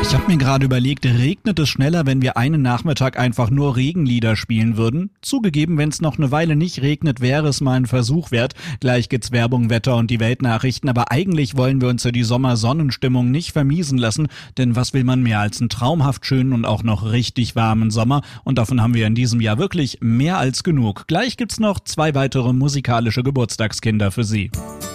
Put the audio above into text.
Ich habe mir gerade überlegt, regnet es schneller, wenn wir einen Nachmittag einfach nur Regenlieder spielen würden? Zugegeben, wenn es noch eine Weile nicht regnet, wäre es mal ein Versuch wert. Gleich gibt's Werbung, Wetter und die Weltnachrichten, aber eigentlich wollen wir uns ja die Sommersonnenstimmung nicht vermiesen lassen, denn was will man mehr als einen traumhaft schönen und auch noch richtig warmen Sommer? Und davon haben wir in diesem Jahr wirklich mehr als genug. Gleich gibt's noch 2 weitere musikalische Geburtstagskinder für Sie.